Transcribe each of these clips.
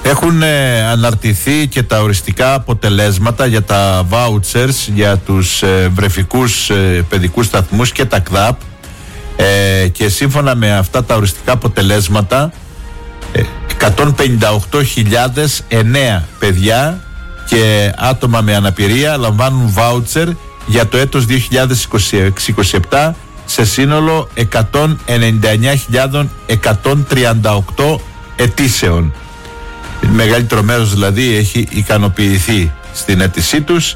Έχουν αναρτηθεί και τα οριστικά αποτελέσματα για τα vouchers για τους βρεφικούς παιδικούς σταθμούς και τα ΚΔΑΠ, και σύμφωνα με αυτά τα οριστικά αποτελέσματα 158.009 παιδιά και άτομα με αναπηρία λαμβάνουν βάουτσερ για το έτος 2026-27 σε σύνολο 199.138 αιτήσεων. Μεγαλύτερο μέρος δηλαδή έχει ικανοποιηθεί στην αίτησή τους.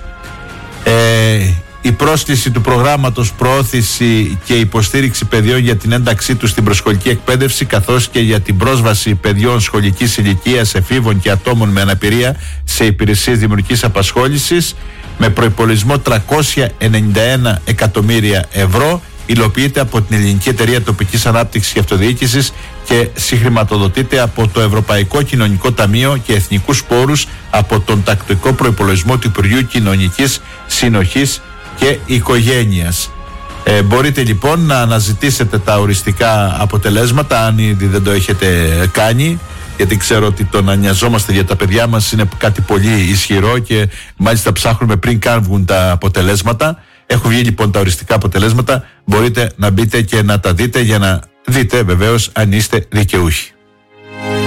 Η πρόσκληση του προγράμματος προώθηση και υποστήριξη παιδιών για την ένταξή τους στην προσχολική εκπαίδευση, καθώς και για την πρόσβαση παιδιών σχολικής ηλικίας, εφήβων και ατόμων με αναπηρία σε υπηρεσίες δημιουργικής απασχόλησης, με προϋπολογισμό 391 εκατομμύρια ευρώ, υλοποιείται από την Ελληνική Εταιρεία Τοπικής Ανάπτυξης και Αυτοδιοίκησης και συγχρηματοδοτείται από το Ευρωπαϊκό Κοινωνικό Ταμείο και εθνικούς πόρους από τον τακτικό προϋπολογισμό του Υπουργείου Κοινωνικής Συνοχής και Οικογένειας. Μπορείτε λοιπόν να αναζητήσετε τα οριστικά αποτελέσματα, αν ήδη δεν το έχετε κάνει, γιατί ξέρω ότι το να νοιαζόμαστε για τα παιδιά μας είναι κάτι πολύ ισχυρό και μάλιστα ψάχνουμε πριν καν βγουν τα αποτελέσματα. Έχουν βγει λοιπόν τα οριστικά αποτελέσματα, μπορείτε να μπείτε και να τα δείτε για να δείτε βεβαίως αν είστε δικαιούχοι.